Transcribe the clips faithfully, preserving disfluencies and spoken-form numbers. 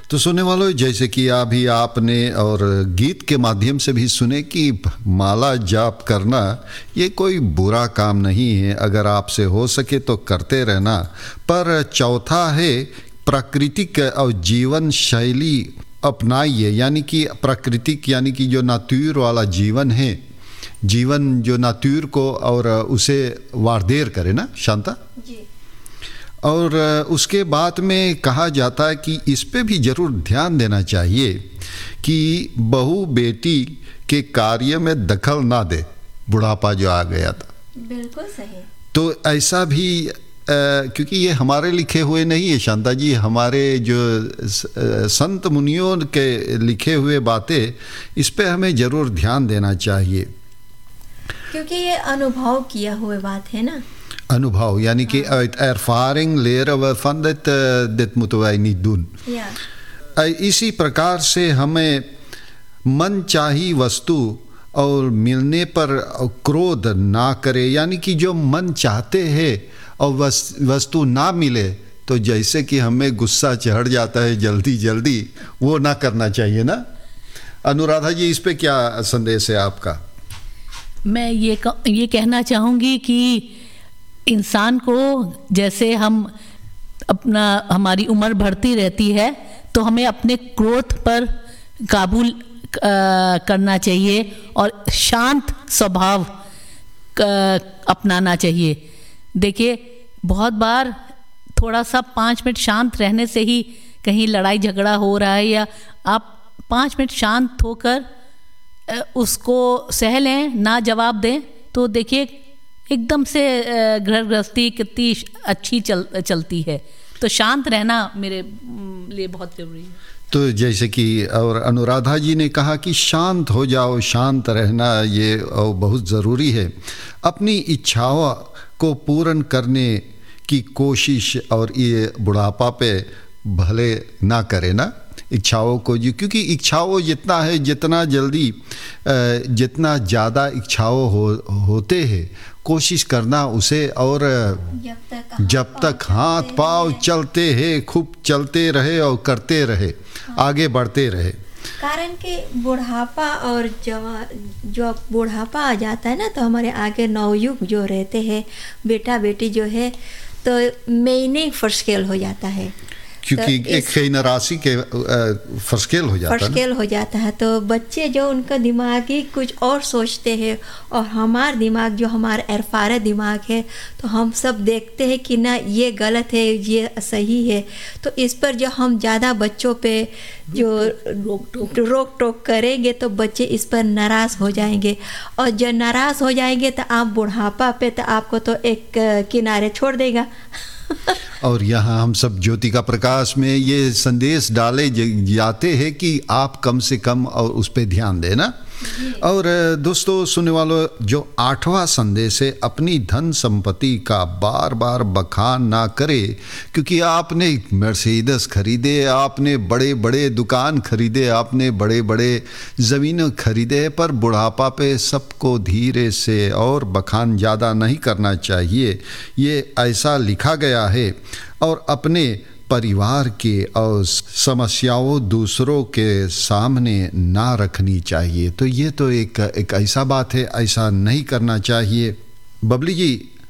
तो सुनने वालों, जैसे कि अभी आपने और गीत के माध्यम से भी सुने कि माला जाप करना ये कोई बुरा काम नहीं है, अगर आपसे हो सके तो करते रहना। पर चौथा है प्राकृतिक और जीवन शैली अपनाइए, यानी कि प्राकृतिक यानी कि जो नातुर वाला जीवन है, जीवन जो नातुर को और उसे वारदेर करे ना शांता जी। और उसके बाद में कहा जाता है कि इस पे भी ज़रूर ध्यान देना चाहिए कि बहू बेटी के कार्य में दखल ना दे, बुढ़ापा जो आ गया था। बिल्कुल सही। तो ऐसा भी आ, क्योंकि ये हमारे लिखे हुए नहीं है शांता जी, हमारे जो संत मुनियों के लिखे हुए बातें, इस पे हमें ज़रूर ध्यान देना चाहिए, क्योंकि ये अनुभव किया हुआ बात है ना। अनुभव यानी कि uit ervaring leren we van dit, uh, dit moeten wij niet doen. या uh, इसी प्रकार से हमें मन चाही वस्तु और मिलने पर क्रोध ना करे, यानी कि जो मन चाहते हैं और वस, वस्तु ना मिले तो जैसे कि हमें गुस्सा चढ़ जाता है जल्दी जल्दी, वो ना करना चाहिए ना। अनुराधा जी, इस पे क्या संदेश है आपका? मैं ये ये कहना चाहूँगी कि इंसान को जैसे हम अपना हमारी उम्र बढ़ती रहती है तो हमें अपने क्रोध पर काबू करना चाहिए और शांत स्वभाव अपनाना चाहिए। देखिए, बहुत बार थोड़ा सा पाँच मिनट शांत रहने से ही कहीं लड़ाई झगड़ा हो रहा है, या आप पाँच मिनट शांत होकर उसको सह लें, ना जवाब दें, तो देखिए एकदम से घर गृहस्थी कितनी अच्छी चल चलती है। तो शांत रहना मेरे लिए बहुत ज़रूरी है। तो जैसे कि और अनुराधा जी ने कहा कि शांत हो जाओ, शांत रहना ये बहुत ज़रूरी है। अपनी इच्छाओं को पूर्ण करने की कोशिश, और ये बुढ़ापा पे भले ना करे ना इच्छाओं को जी, क्योंकि इच्छाओं जितना है, जितना जल्दी जितना ज़्यादा इच्छाओं हो होते हैं, कोशिश करना उसे, और जब तक जब तक हाथ पाँव चलते हैं खूब चलते रहे और करते रहे, आगे बढ़ते रहे। कारण कि बुढ़ापा और जवान जो बुढ़ापा आ जाता है ना, तो हमारे आगे नवयुग जो रहते हैं, बेटा बेटी जो है, तो महीने फर्स्केल हो जाता है, क्योंकि तो एक खैनरासी के फर्स्केल हो जाता है फर्स्केल हो जाता है। तो बच्चे जो उनका दिमाग ही कुछ और सोचते हैं, और हमारा दिमाग जो हमारा एरफारे दिमाग है, तो हम सब देखते हैं कि ना ये गलत है, ये सही है। तो इस पर जो हम ज़्यादा बच्चों पे जो रोक टोक रोक टोक करेंगे तो बच्चे इस पर नाराज़ हो जाएंगे, और जब नाराज़ हो जाएंगे तो आप बुढ़ापा पे तो आपको तो एक किनारे छोड़ देगा। और यहाँ हम सब ज्योति का प्रकाश में ये संदेश डाले जाते हैं कि आप कम से कम और उस पर ध्यान देना। और दोस्तों सुनने वालों, जो आठवां संदेश है, अपनी धन संपत्ति का बार बार बखान ना करे, क्योंकि आपने मर्सिडीज खरीदे, आपने बड़े बड़े दुकान खरीदे, आपने बड़े बड़े ज़मीन खरीदे, पर बुढ़ापा पे सबको धीरे से और बखान ज़्यादा नहीं करना चाहिए, ये ऐसा लिखा गया है। और अपने परिवार के और समस्याओं दूसरों के सामने ना रखनी चाहिए। तो ये तो एक एक ऐसा बात है, ऐसा नहीं करना चाहिए। बबली जी,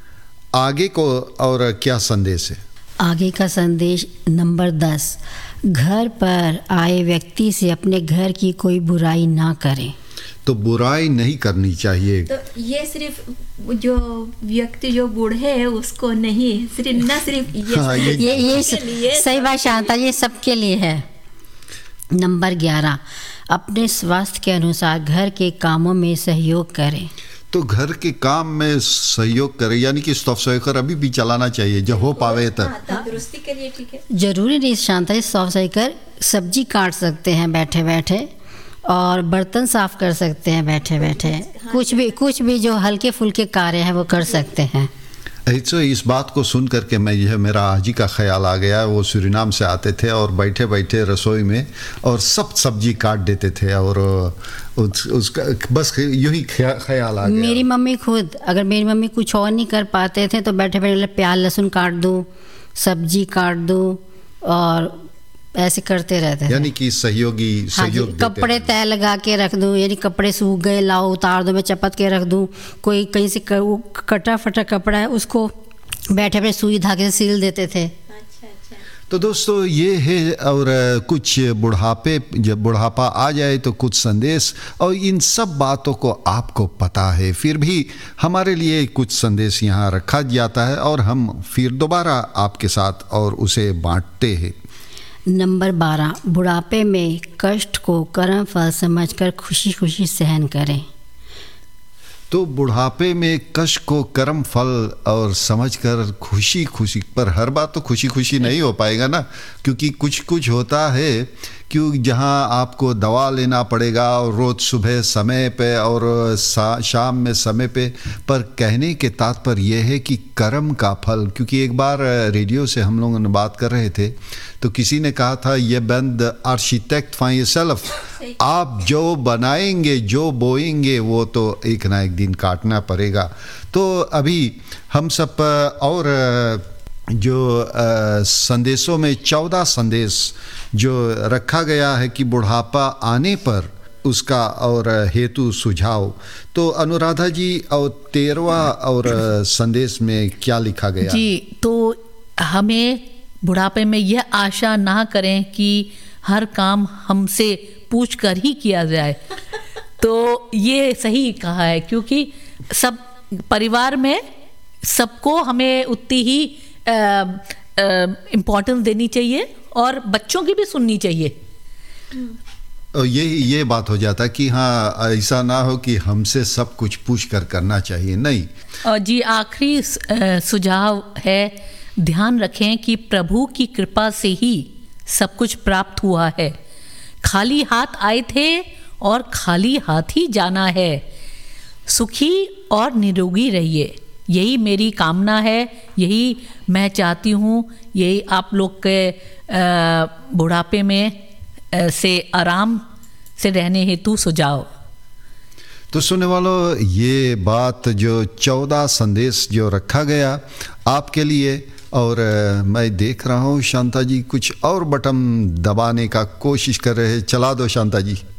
आगे को और क्या संदेश है? आगे का संदेश नंबर दस, घर पर आए व्यक्ति से अपने घर की कोई बुराई ना करें। तो बुराई नहीं करनी चाहिए। तो ये सिर्फ जो व्यक्ति जो बूढ़े है उसको नहीं, सिर्फ ना सिर्फ ये हाँ, ये, ये, ये सही बात शांता, ये सबके लिए है। नंबर ग्यारह, अपने स्वास्थ्य के अनुसार घर के कामों में सहयोग करें। तो घर के काम में सहयोग करें, यानी कि स्टॉफ साइकिल अभी भी चलाना चाहिए जब हो पावे तब। तंदुरुस्ती के लिए ठीक है। जरूरी नहीं शांता, ये स्टॉफ साइकिल सब्जी काट सकते हैं बैठे बैठे, और बर्तन साफ कर सकते हैं बैठे बैठे, कुछ भी कुछ भी जो हल्के फुल्के कार्य हैं वो कर सकते हैं। ऐसे इस बात को सुन करके मैं यह मेरा आजी का ख्याल आ गया। वो सूरीनाम से आते थे और बैठे बैठे रसोई में और सब सब्जी काट देते थे, और उस, उसका बस यही ख्याल आ गया। मेरी मम्मी खुद, अगर मेरी मम्मी कुछ और नहीं कर पाते थे तो बैठे बैठे प्याज लहसुन काट दूँ, सब्जी काट दूँ, और ऐसे करते रहते हैं। यानी कि सहयोगी हाँ जी, सहयोग देते कपड़े हैं। तय लगा के रख दूँ, यानी कपड़े सूख गए लाओ उतार दो, मैं चपत के रख दूँ। कोई कहीं से क- वो कटा फटा कपड़ा है उसको बैठे बैठे सुई धागे से सिल देते थे। अच्छा अच्छा। तो दोस्तों ये है, और कुछ बुढ़ापे, जब बुढ़ापा आ जाए तो कुछ संदेश, और इन सब बातों को आपको पता है, फिर भी हमारे लिए कुछ संदेश यहाँ रखा जाता है और हम फिर दोबारा आपके साथ और उसे बांटते हैं। नंबर बारह, बुढ़ापे में कष्ट को कर्म फल समझकर खुशी खुशी सहन करें। तो बुढ़ापे में कष्ट को कर्म फल और समझकर खुशी खुशी, पर हर बात तो खुशी खुशी नहीं हो पाएगा ना, क्योंकि कुछ कुछ होता है क्यों जहाँ आपको दवा लेना पड़ेगा और रोज़ सुबह समय पे और शाम में समय पे। पर कहने के तात्पर्य यह है कि कर्म का फल, क्योंकि एक बार रेडियो से हम लोगों ने बात कर रहे थे तो किसी ने कहा था ये बंद आर्किटेक्ट फाइन सेल्फ, आप जो बनाएंगे जो बोएंगे वो तो एक ना एक दिन काटना पड़ेगा। तो अभी हम सब और जो आ, संदेशों में चौदह संदेश जो रखा गया है कि बुढ़ापा आने पर उसका और हेतु सुझाव, तो अनुराधा जी और तेरहवा और संदेश में क्या लिखा गया? जी, तो हमें बुढ़ापे में यह आशा ना करें कि हर काम हमसे पूछ कर ही किया जाए। तो ये सही कहा है, क्योंकि सब परिवार में सबको हमें उतनी ही इम्पोर्टेंस देनी चाहिए और बच्चों की भी सुननी चाहिए। और ये ये बात हो जाता कि हाँ ऐसा ना हो कि हमसे सब कुछ पूछ कर करना चाहिए, नहीं। और जी आखिरी सुझाव है, ध्यान रखें कि प्रभु की कृपा से ही सब कुछ प्राप्त हुआ है। खाली हाथ आए थे और खाली हाथ ही जाना है। सुखी और निरोगी रहिए, यही मेरी कामना है, यही मैं चाहती हूँ, यही आप लोग के बुढ़ापे में से आराम से रहने हेतु सुझाव। तो सुनने वालों, ये बात जो चौदह संदेश जो रखा गया आपके लिए, और मैं देख रहा हूँ शांता जी कुछ और बटन दबाने का कोशिश कर रहे हैं, चला दो शांता जी।